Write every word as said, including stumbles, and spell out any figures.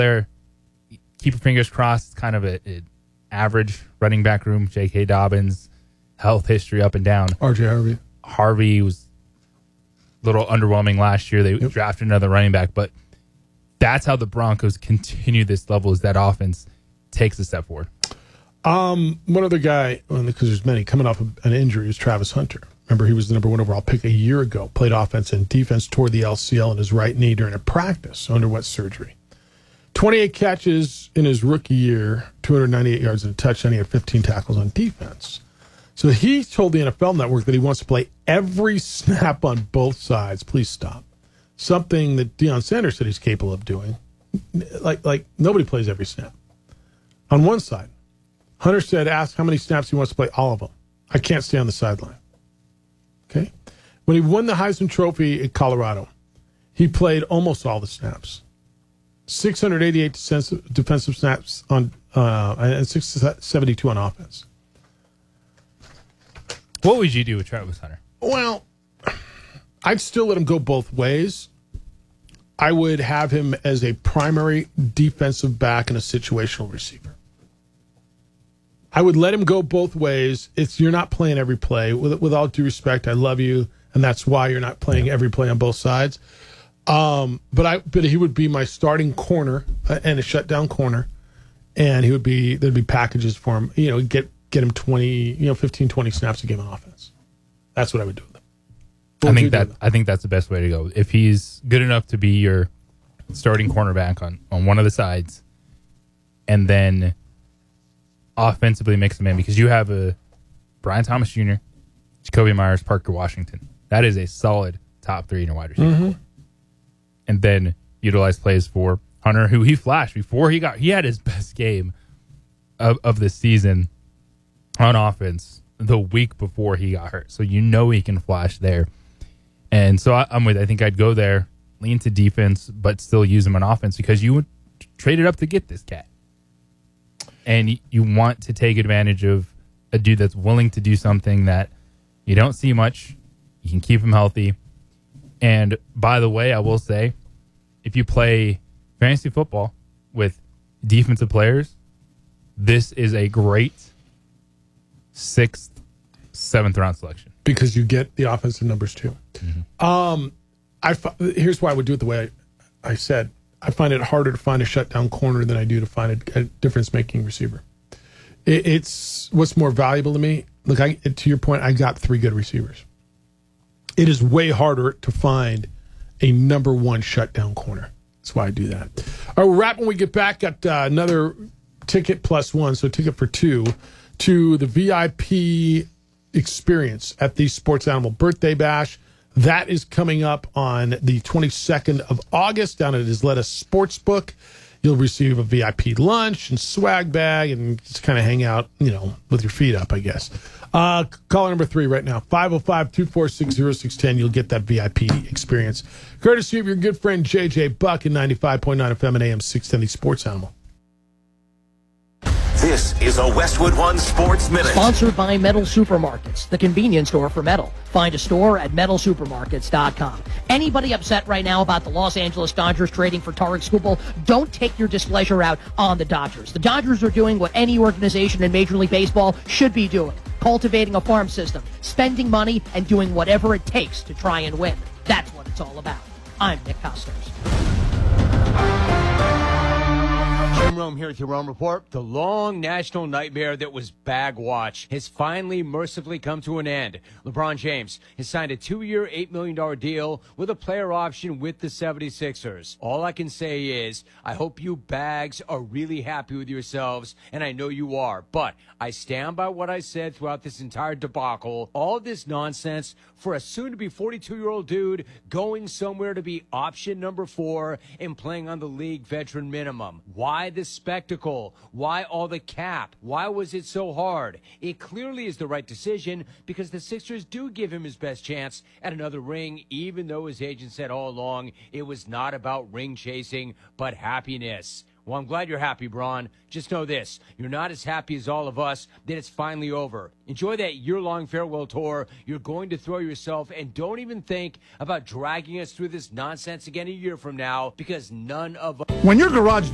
there. Keep your fingers crossed. It's kind of an average running back room. J K. Dobbins, health history up and down. R J Harvey. Harvey was a little underwhelming last year. They yep. drafted another running back, but that's how the Broncos continue this level, is that offense takes a step forward. Um, one other guy, because there's many, coming off of an injury, is Travis Hunter. Remember, he was the number one overall pick a year ago, played offense and defense, tore the L C L in his right knee during a practice, underwent surgery. twenty-eight catches in his rookie year, two hundred ninety-eight yards and a touchdown. He had fifteen tackles on defense. So he told the N F L Network that he wants to play every snap on both sides. Please stop. Something that Deion Sanders said he's capable of doing. Like, like nobody plays every snap. On one side, Hunter said, ask how many snaps he wants to play, all of them. I can't stay on the sideline. Okay? When he won the Heisman Trophy at Colorado, he played almost all the snaps. six hundred eighty-eight defensive snaps on uh, and six seventy-two on offense. What would you do with Travis Hunter? Well, I'd still let him go both ways. I would have him as a primary defensive back and a situational receiver. I would let him go both ways. It's you're not playing every play. With, with all due respect, I love you, and that's why you're not playing every play on both sides. Um, but I, but he would be my starting corner uh, and a shutdown corner, and he would be there'd be packages for him. You know, get get him twenty, you know, fifteen, twenty snaps a game on offense. That's what I would do with him. I think that I think that's the best way to go. If he's good enough to be your starting cornerback on, on one of the sides, and then offensively mix them in, because you have a Brian Thomas Junior, Jacoby Myers, Parker Washington. That is a solid top three in your wide receiver. Mm-hmm. And then utilize plays for Hunter, who he flashed before he got he had his best game of, of the season on offense the week before he got hurt. So you know he can flash there. And so I, I'm with I think I'd go there, lean to defense, but still use him on offense, because you would trade it up to get this cat. And you want to take advantage of a dude that's willing to do something that you don't see much. You can keep him healthy. And by the way, I will say, if you play fantasy football with defensive players, this is a great sixth, seventh round selection. Because you get the offensive numbers too. Mm-hmm. Um, I here's why I would do it the way I, I said. I find it harder to find a shutdown corner than I do to find a, a difference-making receiver. It, it's what's more valuable to me. Look, I, to your point, I got three good receivers. It is way harder to find a number one shutdown corner. That's why I do that. All right, we'll wrap when we get back. Got uh, another ticket plus one, so ticket for two, to the V I P experience at the Sports Animal Birthday Bash. That is coming up on the twenty-second of August down at Isleta Sportsbook. You'll receive a V I P lunch and swag bag and just kind of hang out, you know, with your feet up, I guess. Uh, caller number three right now, five oh five, two four six, oh six one oh. You'll get that V I P experience. Courtesy of your good friend J J Buck in ninety-five point nine F M and A M six ten, the Sports Animal. This is a Westwood One Sports Minute. Sponsored by Metal Supermarkets, the convenience store for metal. Find a store at metal supermarkets dot com. Anybody upset right now about the Los Angeles Dodgers trading for Tarik Skubal, don't take your displeasure out on the Dodgers. The Dodgers are doing what any organization in Major League Baseball should be doing. Cultivating a farm system, spending money, and doing whatever it takes to try and win. That's what it's all about. I'm Nick Costos. Jim Rome here at the Rome Report. The long national nightmare that was bag watch has finally mercifully come to an end. LeBron James has signed a two-year, eight million dollars deal with a player option with the seventy-sixers. All I can say is I hope you bags are really happy with yourselves, and I know you are. But I stand by what I said throughout this entire debacle. All of this nonsense for a soon-to-be forty-two-year-old dude going somewhere to be option number four and playing on the league veteran minimum. Why this spectacle? Why all the cap? Why was it so hard? It clearly is the right decision because the Sixers do give him his best chance at another ring, even though his agent said all along it was not about ring chasing, but happiness. Well, I'm glad you're happy, Bron. Just know this. You're not as happy as all of us that it's finally over. Enjoy that year-long farewell tour. You're going to throw yourself, and don't even think about dragging us through this nonsense again a year from now, because none of us... When your garage